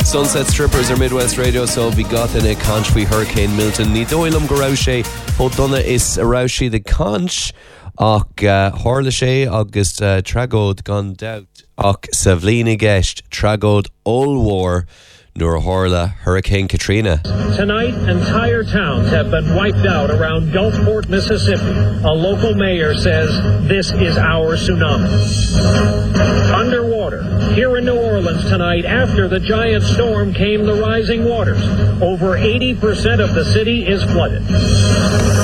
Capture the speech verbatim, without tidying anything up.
Sunset Strippers ar Midwest Radio, so bhí gata in Conch Hurricane Milton. Ní dóilm go raibh sé ó donna is a raibh sé de Conch ach uh, tharla sé agus uh, tragód gan doubt ach sa bhliain gceist tragód Allwar nuair tharla Hurricane Katrina. Tonight, entire towns have been wiped out around Gulfport, Mississippi. A local mayor says this is our tsunami. Underwater, here in New Orleans tonight, after the giant storm came the rising waters. Over eighty percent of the city is flooded.